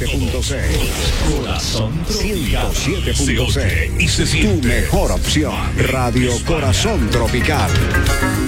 107.6. Corazón Tropical. 107.6. Y se siente. Tu mejor opción. Radio Corazón Tropical.